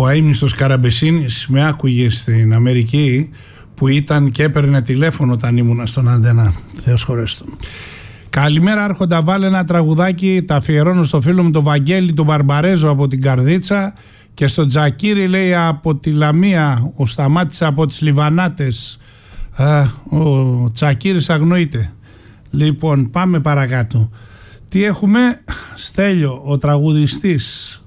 Ο αείμνηστος Καραμπεσίνης με άκουγε στην Αμερική, που ήταν και έπαιρνε τηλέφωνο όταν ήμουνα στον Αντένα. Θεός χωρέστο. Καλημέρα Άρχοντα, βάλε ένα τραγουδάκι, τα αφιερώνω στο φίλο μου τον Βαγγέλη τον Μπαρμπαρέζο από την Καρδίτσα και στον Τζακίρη, λέει, από τη Λαμία, ο Σταμάτης από τις Λιβανάτες. Ο Τσακίρης αγνοείται. Λοιπόν, πάμε παρακάτω. Τι έχουμε? Στέλιο, ο τραγουδιστής,